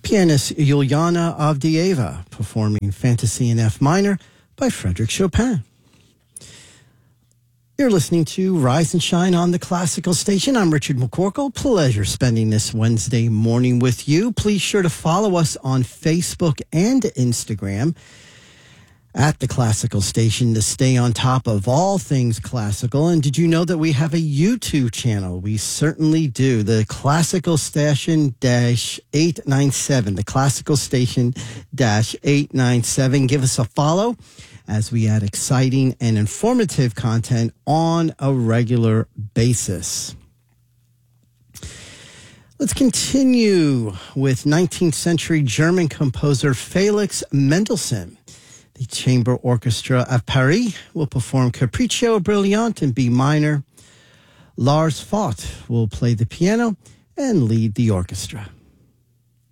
Pianist Juliana Avdieva performing Fantasy in F minor by Frédéric Chopin. You're listening to Rise and Shine on the Classical Station. I'm Richard McCorkle. Pleasure spending this Wednesday morning with you. Please sure to follow us on Facebook and Instagram at the Classical Station to stay on top of all things classical. And did you know that we have a YouTube channel? We certainly do. The Classical Station -897. The Classical Station -897. Give us a follow as we add exciting and informative content on a regular basis. Let's continue with 19th century German composer Felix Mendelssohn. The Chamber Orchestra of Paris will perform Capriccio Brillante in B minor. Lars Vogt will play the piano and lead the orchestra.